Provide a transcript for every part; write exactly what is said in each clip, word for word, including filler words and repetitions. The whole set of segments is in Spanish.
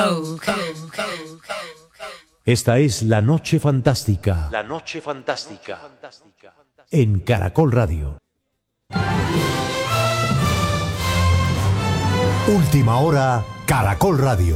Esta es La Noche Fantástica. La Noche Fantástica. En Caracol Radio. Última hora, Caracol Radio.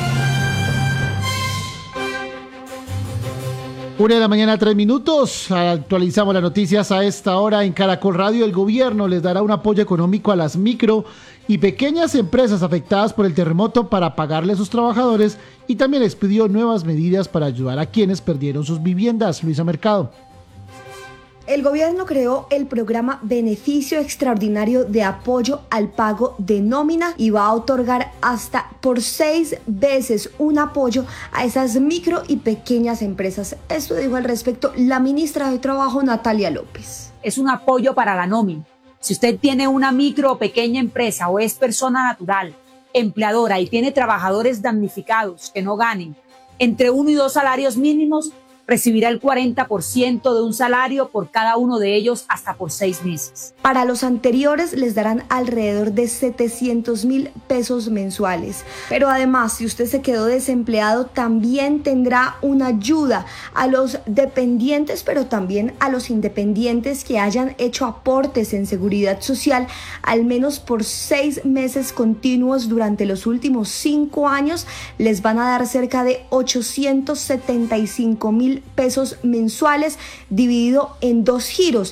Una de la mañana, tres minutos. Actualizamos las noticias a esta hora en Caracol Radio. El gobierno les dará un apoyo económico a las micro y pequeñas empresas afectadas por el terremoto para pagarle a sus trabajadores, y también les pidió nuevas medidas para ayudar a quienes perdieron sus viviendas. Luisa Mercado. El gobierno creó el programa Beneficio Extraordinario de Apoyo al Pago de Nómina y va a otorgar hasta por seis veces un apoyo a esas micro y pequeñas empresas. Esto dijo al respecto la ministra de Trabajo, Natalia López. Es un apoyo para la nómina. Si usted tiene una micro o pequeña empresa o es persona natural, empleadora y tiene trabajadores damnificados que no ganen entre uno y dos salarios mínimos, recibirá el cuarenta por ciento de un salario por cada uno de ellos hasta por seis meses. Para los anteriores les darán alrededor de setecientos mil pesos mensuales. Pero además, si usted se quedó desempleado, también tendrá una ayuda a los dependientes, pero también a los independientes que hayan hecho aportes en seguridad social al menos por seis meses continuos durante los últimos cinco años. Les van a dar cerca de ochocientos setenta y cinco mil pesos mensuales dividido en dos giros.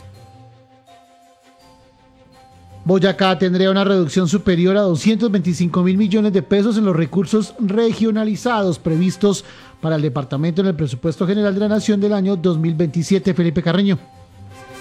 Boyacá tendría una reducción superior a doscientos veinticinco mil millones de pesos en los recursos regionalizados previstos para el departamento en el presupuesto general de la Nación del año dos mil veintisiete. Felipe Carreño.